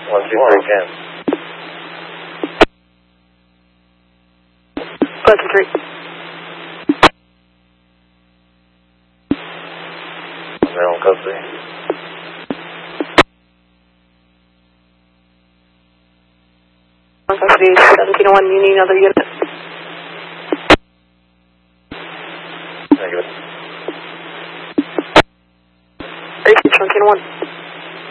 123 523. They're on custody. On custody 1701, you need another unit. Negative. 36 1701.